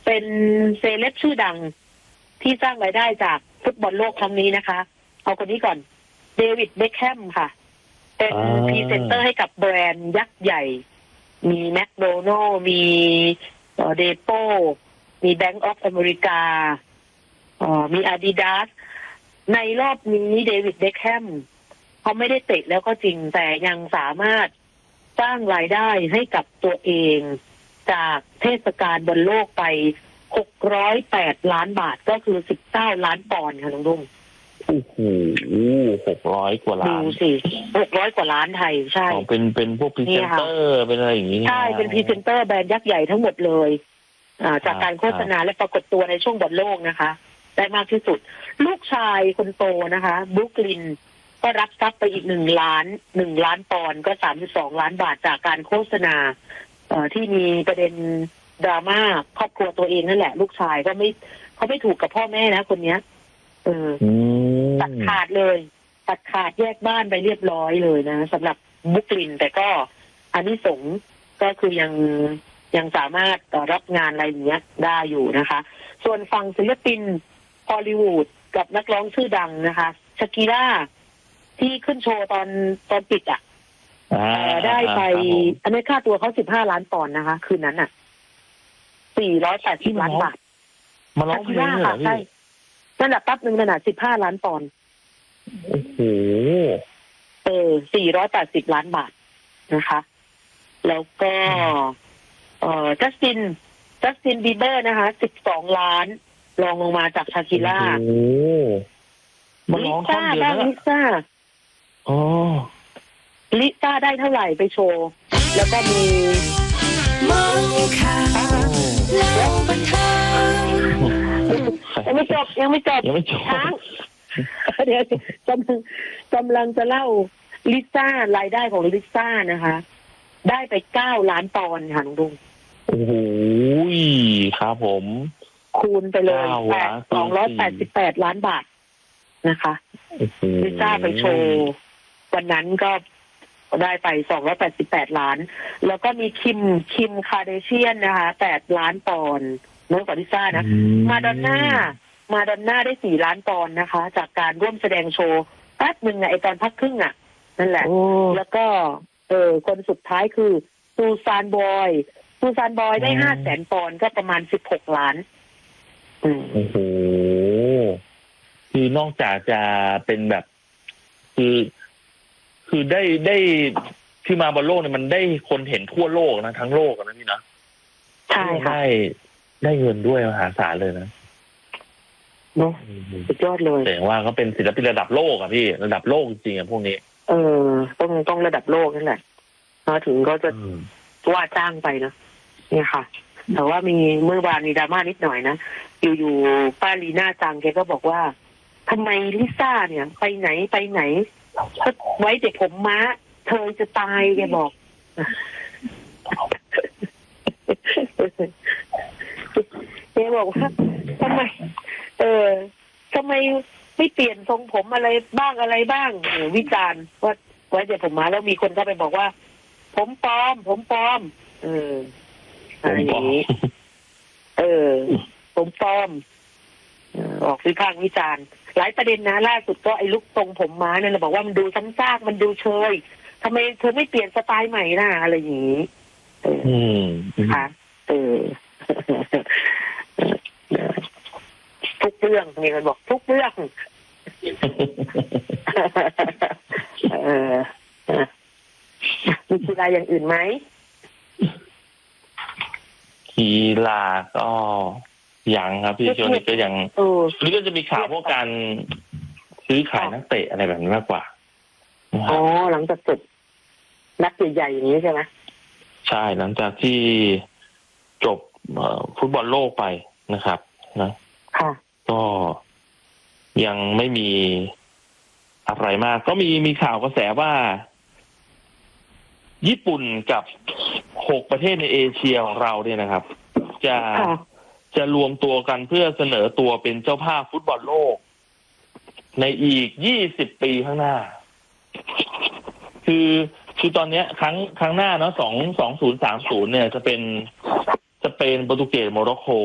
เป็นเซเลบชื่อดังที่สร้างรายได้จากฟุตบอลโลกครั้งนี้นะคะเอาคนนี้ก่อนเดวิดเบคแฮมค่ะเป็นพรีเซนเตอร์ให้กับแบรนด์ยักษ์ใหญ่มีแมคโดนัลด์มีเดโปมีแบงก์ออฟอเมริกามีอาดิดาสในรอบนี้เดวิดเบคแฮมเขาไม่ได้เตะแล้วก็จริงแต่ยังสามารถสร้างรายได้ให้กับตัวเองจากเทศกาลบอลโลกไป608 ล้านบาทก็คือ19 ล้านปอนด์ค่ะลุงดุ้งโอ้โห600 กว่าล้านดูสิ600 กว่าล้านไทยใช่เป็นพวกพรีเซนเตอร์เป็นอะไรอย่างนี้ใช่เป็นพรีเซนเตอร์แบรนด์ยักษ์ใหญ่ทั้งหมดเลยจากการโฆษณาและปรากฏตัวในช่วงบอลโลกนะคะได้มากที่สุดลูกชายคนโตนะคะบรูคลินก็รับทรัพย์ไปอีก1 ล้านปอนด์ก็32 ล้านบาทจากการโฆษณาที่มีประเด็นดราม่าครอบครัวตัวเองนั่นแหละลูกชายก็เขาไม่ถูกกับพ่อแม่นะคนเนี้ยตัดขาดเลยตัดขาดแยกบ้านไปเรียบร้อยเลยนะสำหรับบรูคลินแต่ก็อานิสงส์ก็คือยังสามารถรับงานอะไรอย่างเงี้ยได้อยู่นะคะส่วนฝั่งศิลปินฮอลลีวูดกับนักร้องชื่อดังนะคะชากิร่าที่ขึ้นโชว์ตอนปิดได้ไปอันนี้ค่าตัวเขา15 ล้านปอนด์นะคะคืนนั้น480 ล้านบาทมาร้องเพลงค่ะใช่นั่นแหละปั๊บนึงนั่นน่ะ15 ล้านปอนด์โอ้โห 480 ล้านบาทนะคะแล้วก็จัสตินบีเบอร์นะคะ12 ล้านรองลงมาจากชาคิร่าลิซ่าบ้างลิซ่าลิซ่าได้เท่าไหร่ไปโชว์แล้วก็มียังไม่จบช้างเดี๋ยวกำลังจะเล่าลิซ่ารายได้ของลิซ่านะคะได้ไป9 ล้านปอนด์ค่ะลุงดุงโอ้โหครับผมคูณไปเลย288 ล้านบาทนะคะลิซ่าไปโชว์วันนั้นก็ได้ไป288 ล้านแล้วก็มีคิมคาร์เดเชียนนะคะ8 ล้านปอนด์น้อยกว่าลิซ่านะมาดอนน่าได้4 ล้านปอนด์นะคะจากการร่วมแสดงโชว์แป๊บนึงไอตอนพักครึ่งนั่นแหละแล้วก็คนสุดท้ายคือซูซานบอยได้500,000 ปอนด์ก็ประมาณ16 ล้านโอ้โหคือนอกจากจะเป็นแบบคือได้ที่มาบอลโลกเนี่ยมันได้คนเห็นทั่วโลกนะทั้งโลกนะพี่นะใช่ค่ะได้เงินด้วยมหาศาลเลยนะเนาะสุดยอดเลยแต่ว่าเขาเป็นศิลปินระดับโลกอะพี่ระดับโลกจริงๆพวกนี้ต้องระดับโลกนั่นแหละมาถึงก็จะว่าจ้างไปนะเนี่ยค่ะแต่ว่ามีเมื่อวานมีดราม่านิดหน่อยนะอยู่ป้าลีน่าจังแกก็บอกว่าทำไมลิซ่าเนี่ยไปไหนก็ไว้แต่ผมม้าเธอจะตายแกบอกแกบอกว่าทำไมไม่เปลี่ยนทรงผมอะไรบ้างวิจารณ์ว่าไว้แต่ผมม้าแล้วมีคนก็ไปบอกว่าผมปลอมอะไรอย่างนี้ผมปลอมออกวิพากษ์วิจารณ์หลายประเด็นนะล่าสุดก็ไอ้ลุกทรงผมม้าเนี่ยเราบอกว่ามันดูซ้ำซากมันดูเชยทำไมเธอไม่เปลี่ยนสไตล์ใหม่ล่ะอะไรอย่างนี้ค่ะทุกเรื่องมีคนบอกทุกเรื่องมีกีฬาอย่างอื่นไหมกีฬาก็ยังครับพี่ช่วงนี้ก็ยังนี่ก็จะมีข่าวพวกการซื้อขายนักเตะอะไรแบบนี้มากกว่าหลังจากจบนักใหญ่ๆอย่างนี้ใช่ไหมใช่หลังจากที่จบฟุตบอลโลกไปนะครับนะก็ยังไม่มีอะไรมากก็มีข่าวกระแสว่าญี่ปุ่นกับ6 ประเทศในเอเชียของเราเนี่ยนะครับจะรวมตัวกันเพื่อเสนอตัวเป็นเจ้าภาพฟุตบอลโลกในอีก20 ปีข้างหน้าคือตอนนี้ครั้งหน้าเนาะ2030เนี่ยจะเป็นสเปนโปรตุเกสโมร็อกโก